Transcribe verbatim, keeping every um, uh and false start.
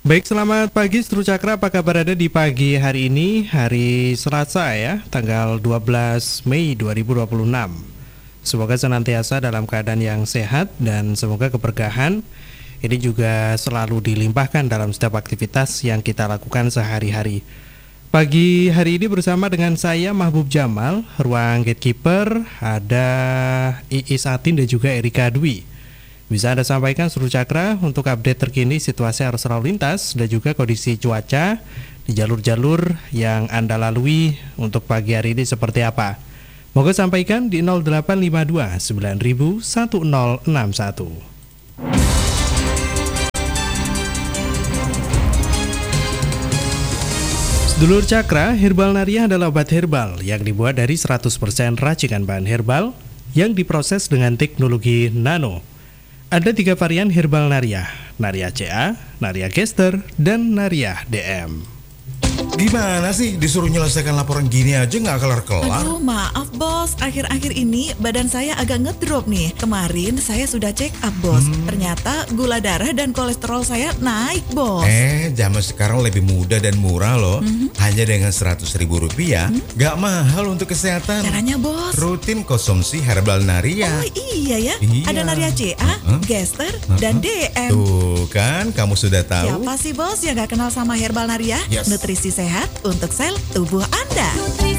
Baik, selamat pagi Seru Cakra, apa kabar Anda di pagi hari ini, hari Selasa ya, tanggal dua belas Mei dua ribu dua puluh enam. Semoga senantiasa dalam keadaan yang sehat dan semoga keberkahan ini juga selalu dilimpahkan dalam setiap aktivitas yang kita lakukan sehari-hari. Pagi hari ini bersama dengan saya Mahbub Jamal, ruang gatekeeper, ada Iis Atin dan juga Erika Dwi. Bisa Anda sampaikan Seru Cakra untuk update terkini situasi arus lalu lintas dan juga kondisi cuaca di jalur-jalur yang Anda lalui untuk pagi hari ini seperti apa. Moga sampaikan di nol delapan lima dua sembilan nol nol satu nol enam satu. Sedulur Cakra, Herbal Nariah adalah obat herbal yang dibuat dari seratus persen racikan bahan herbal yang diproses dengan teknologi nano. Ada tiga varian Herbal Nariah, Nariah C A, Nariah Gester, dan Nariah D M. Gimana sih disuruh menyelesaikan laporan gini aja nggak kelar-kelar? Aduh maaf bos, akhir-akhir ini badan saya agak ngedrop nih. Kemarin saya sudah check up bos, hmm. ternyata gula darah dan kolesterol saya naik bos. Eh, zaman sekarang lebih mudah dan murah loh. hmm. Hanya dengan seratus ribu rupiah, hmm. nggak mahal untuk kesehatan. Caranya bos? Rutin konsumsi Herbal Nariah. Oh iya ya, iya. Ada Nariah C A, uh-huh. Gester, uh-huh. dan D M. Tuh kan, kamu sudah tahu. Siapa sih bos yang nggak kenal sama Herbal Nariah? Yes. Nutrisi sehat untuk sel tubuh Anda.